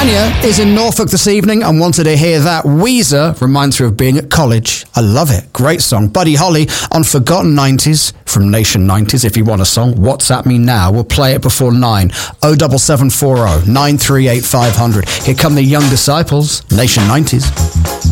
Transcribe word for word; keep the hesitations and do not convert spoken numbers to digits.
Tanya is in Norfolk this evening and wanted to hear that. Weezer reminds her of being at college. I love it. Great song. Buddy Holly on Forgotten nineties from Nation nineties. If you want a song, WhatsApp me now. We'll play it before nine. oh seven seven four oh nine three eight five hundred. Here come the Young Disciples, Nation nineties.